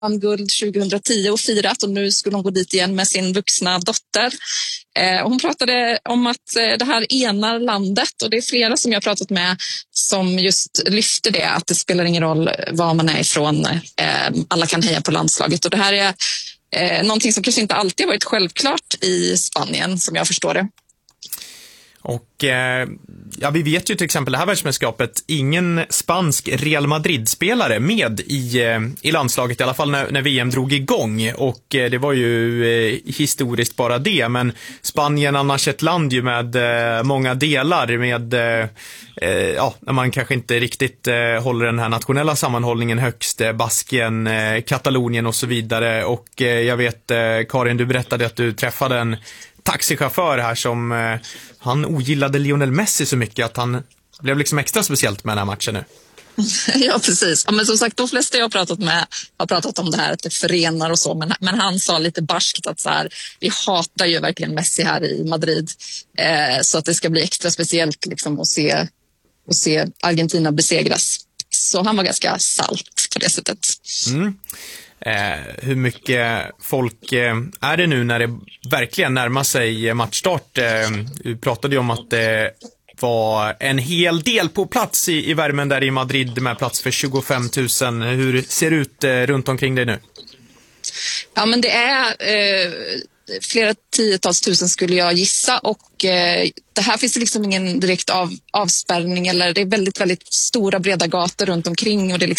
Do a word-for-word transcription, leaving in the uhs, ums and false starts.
vann guld tjugohundratio och firat, och nu skulle hon gå dit igen med sin vuxna dotter. Eh, hon pratade om att eh, det här enar landet, och det är flera som jag har pratat med som just lyfter det, att det spelar ingen roll var man är ifrån, eh, alla kan heja på landslaget, och det här är eh, någonting som kanske inte alltid har varit självklart i Spanien, som jag förstår det. Och eh, ja, vi vet ju till exempel det här världsmästerskapet, ingen spansk Real Madrid-spelare med i, eh, i landslaget, i alla fall när, när V M drog igång, och eh, det var ju eh, historiskt bara det, men Spanien annars ett land ju med eh, många delar, med eh, eh, ja, när man kanske inte riktigt eh, håller den här nationella sammanhållningen högst, eh, Baskien, eh, Katalonien och så vidare. Och eh, jag vet, eh, Karin, du berättade att du träffade en taxichaufför här som eh, han ogillade Lionel Messi så mycket att han blev liksom extra speciellt med den här matchen nu. Ja, precis. Ja, men som sagt, de flesta jag har pratat med har pratat om det här att det förenar och så, men, men han sa lite barskt att så här, vi hatar ju verkligen Messi här i Madrid, eh, så att det ska bli extra speciellt liksom, att, se, att se Argentina besegras. Så han var ganska salt på det sättet. Mm. Eh, hur mycket folk eh, är det nu när det verkligen närmar sig matchstart? Eh, vi pratade ju om att det var en hel del på plats i, i värmen där i Madrid med plats för tjugofem tusen. Hur ser det ut eh, runt omkring dig nu? Ja, men det är eh, flera tiotals tusen skulle jag gissa, och eh, det här finns det liksom ingen direkt av, avspärrning, eller det är väldigt, väldigt stora breda gator runt omkring, och det är liksom